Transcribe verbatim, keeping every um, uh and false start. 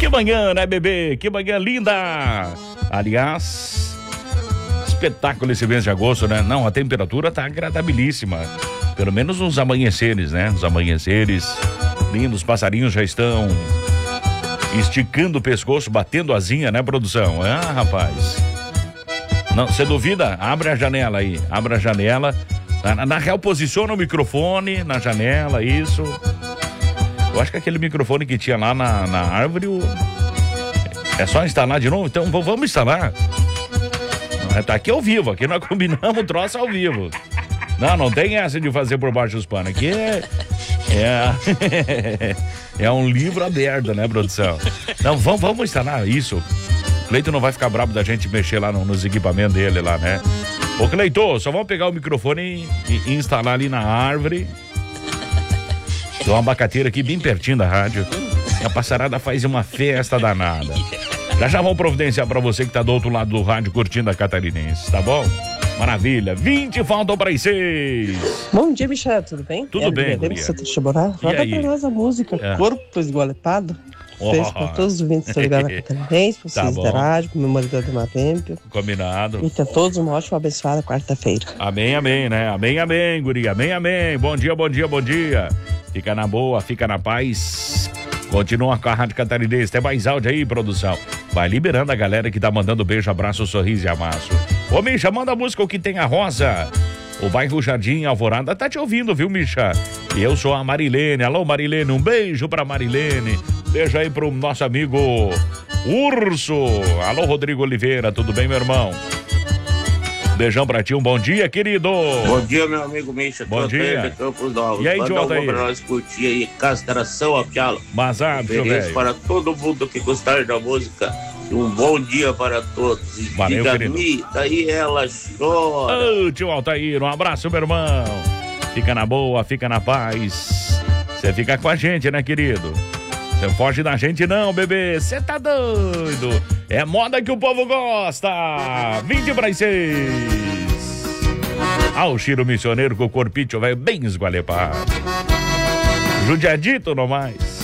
manhã, né, bebê? Que manhã linda! Aliás, espetáculo esse mês de agosto, né? Não, a temperatura tá agradabilíssima. Pelo menos nos amanheceres, né? Os amanheceres lindos, os passarinhos já estão esticando o pescoço, batendo asinha, né, produção? Ah, rapaz. Não, você duvida? Abre a janela aí, abre a janela. Na, na real, posiciona o microfone na janela, isso. Eu acho que aquele microfone que tinha lá na, na árvore, o... é só instalar de novo? Então vamos instalar. Não, tá aqui ao vivo, aqui nós combinamos o troço ao vivo. Não, não tem essa de fazer por baixo dos panos. Aqui é... É, é um livro aberto, né, produção? Não, vamos, vamos instalar isso. O Cleiton não vai ficar bravo da gente mexer lá no, nos equipamentos dele lá, né? Ô, Cleiton, só vamos pegar o microfone e, e instalar ali na árvore. Tem uma abacateira aqui bem pertinho da rádio. E a passarada faz uma festa danada. Já já vão providenciar pra você que tá do outro lado do rádio curtindo a Catarinense, tá bom? Maravilha. vinte faltam para as seis. Bom dia, Michel, tudo bem? Tudo é, bem, guria. Você Roda pra nós a música é. Corpo Esgolepado. Oh. Fez pra todos os ouvintes que ligaram na Catarinense, pra vocês tá da rádio, com o memorizador do Matempo. Combinado. E tenha todos uma ótima, abençoada quarta-feira. Amém, amém, né? Amém, amém, guria. Amém, amém. Bom dia, bom dia, bom dia. Fica na boa, fica na paz. Continua com a Rádio Catarinense. Tem mais áudio aí, produção. Vai liberando a galera que tá mandando beijo, abraço, sorriso e amasso. Ô, Misha, manda a música O Que Tem a Rosa. O bairro Jardim Alvorada tá te ouvindo, viu, Misha? E eu sou a Marilene. Alô, Marilene, um beijo pra Marilene. Beijo aí pro nosso amigo Urso. Alô, Rodrigo Oliveira, tudo bem, meu irmão? Beijão pra ti, um bom dia, querido. Bom dia, meu amigo Misha. Bom dia. E aí, idiota aí? Pra nós curtir aí, castração a piala. Mas, ah, meu velho. Para todo mundo que gostar da música. Um bom dia para todos. E valeu, diga-me, daí ela chora. Ô, oh, tio Altair, um abraço, meu irmão. Fica na boa, fica na paz. Você fica com a gente, né, querido? Você foge da gente não, bebê. Você tá doido. É moda que o povo gosta. vinte para as seis. Ah, o Chiro missioneiro com o corpinho velho bem esgualepado. Judiadito no mais.